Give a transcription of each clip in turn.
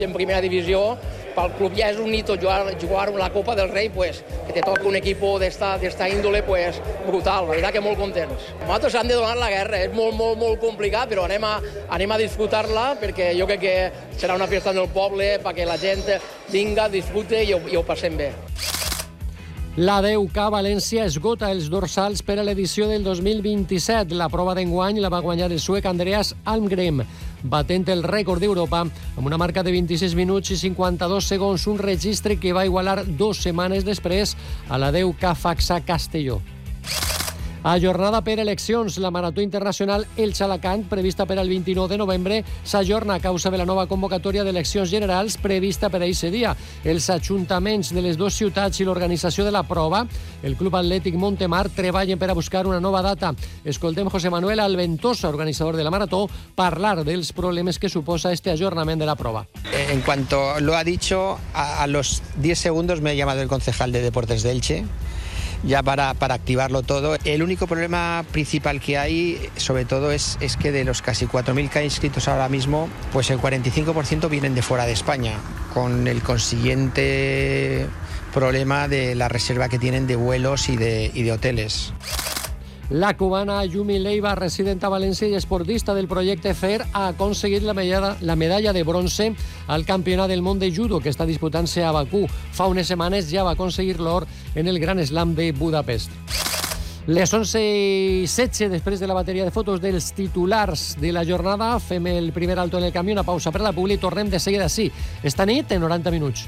En primera divisió, pel club ja és un hito jugar la Copa del Rei, pues, que te toca un equipo d'esta índole, pues, brutal. La veritat que molt contents. Nosaltres han de donar la guerra, és molt complicat, però anem a disfrutar-la, perquè jo crec que serà una festa del poble, perquè la gent vinga, disfrute i ho passem bé. La 10K València esgota els dorsals per a l'edició del 2027. La prova d'enguany la va guanyar el suec Andreas Almgren, batent el rècord d'Europa amb una marca de 26 minuts i 52 segons, un registre que va igualar 2 setmanes després a la 10K Faxa Castelló. Ajornada per eleccions, la Marató Internacional Elx-Alacant, prevista per al 29 de novembre, s'ajorna a causa de la nova convocatòria d'eleccions generals prevista per a aquest dia. Els ajuntaments de les dues ciutats i l'organització de la prova, el Club Atlètic Montemar, treballen per a buscar una nova data. Escoltem José Manuel Alventosa, organizador de la Marató, parlar dels problemes que suposa este ajornament de la prova. En cuanto lo ha dicho, a los 10 segundos me ha llamado el concejal de Deportes de Elche, ya para activarlo todo. El único problema principal que hay, sobre todo, es que de los casi 4.000 que hay inscritos ahora mismo, pues el 45% vienen de fuera de España, con el consiguiente problema de la reserva que tienen de vuelos y de hoteles. La cubana Yumi Leiva, resident a València i esportista del projecte FER, ha aconseguit la medalla de bronze al Campionat del Món de Judo, que està disputant-se a Bakú. Fa unes setmanes ja va aconseguir l'or en el Gran Slam de Budapest. Les 11:16, després de la bateria de fotos dels titulars de la jornada, fem el primer alto en el camí, una pausa per la publi i tornem de seguida així. Esta nit en 90 minuts.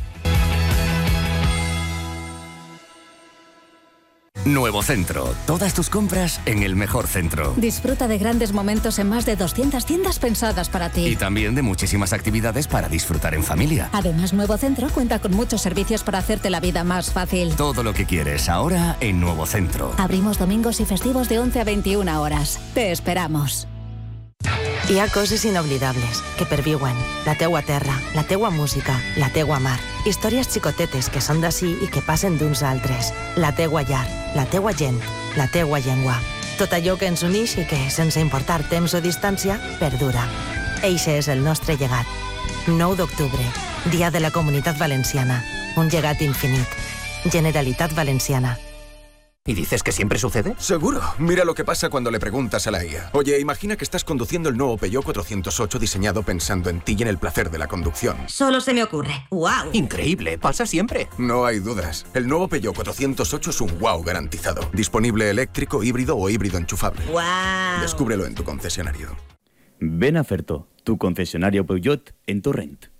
Nuevo Centro. Todas tus compras en el mejor centro. Disfruta de grandes momentos en más de 200 tiendas pensadas para ti. Y también de muchísimas actividades para disfrutar en familia. Además, Nuevo Centro cuenta con muchos servicios para hacerte la vida más fácil. Todo lo que quieres ahora en Nuevo Centro. Abrimos domingos y festivos de 11 a 21 horas. Te esperamos. Hi ha coses inoblidables que perviuen. La teua terra, la teua música, la teua mar. Històries xicotetes que són d'ací i que passen d'uns a altres. La teua llar, la teua gent, la teua llengua. Tot allò que ens uneix i que, sense importar temps o distància, perdura. Eixe és el nostre llegat. 9 d'octubre, Dia de la Comunitat Valenciana. Un llegat infinit. Generalitat Valenciana. ¿Y dices que siempre sucede? Seguro. Mira lo que pasa cuando le preguntas a la IA. Oye, imagina que estás conduciendo el nuevo Peugeot 408 diseñado pensando en ti y en el placer de la conducción. Solo se me ocurre. ¡Wow! Increíble, pasa siempre. No hay dudas. El nuevo Peugeot 408 es un wow garantizado. Disponible eléctrico, híbrido o híbrido enchufable. ¡Wow! Descúbrelo en tu concesionario. Ven a Ferto, tu concesionario Peugeot en Torrent.